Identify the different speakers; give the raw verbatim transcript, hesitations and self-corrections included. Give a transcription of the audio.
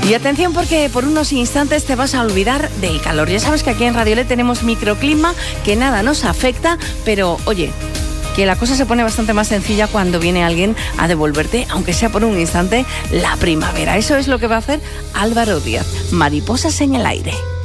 Speaker 1: Y atención, porque por unos instantes te vas a olvidar del calor. Ya sabes que aquí en Radiolé tenemos microclima, que nada nos afecta, pero oye, que la cosa se pone bastante más sencilla cuando viene alguien a devolverte, aunque sea por un instante, la primavera. Eso es lo que va a hacer Álvaro Díaz. Mariposas en el aire.